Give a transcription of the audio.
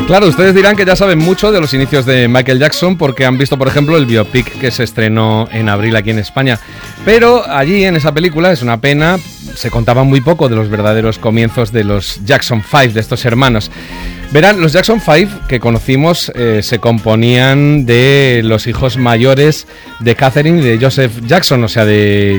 Claro, ustedes dirán que ya saben mucho de los inicios de Michael Jackson porque han visto, por ejemplo, el biopic que se estrenó en abril aquí en España. Pero allí, en esa película, es una pena, se contaba muy poco de los verdaderos comienzos de los Jackson 5, de estos hermanos. Verán, los Jackson 5 que conocimos se componían de los hijos mayores de Catherine y de Joseph Jackson, o sea, de